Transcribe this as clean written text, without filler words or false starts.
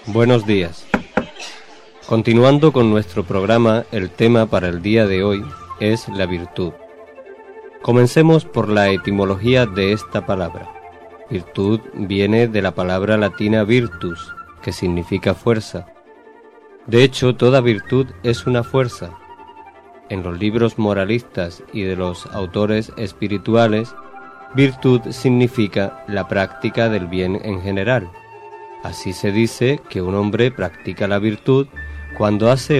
Buenos días. Continuando con nuestro programa, el tema para el día de hoy es la virtud. Comencemos por la etimología de esta palabra. Virtud viene de la palabra latina virtus, que significa fuerza. De hecho, toda virtud es una fuerza. En los libros moralistas y de los autores espirituales, virtud significa la práctica del bien en general. Así se dice que un hombre practica la virtud cuando hace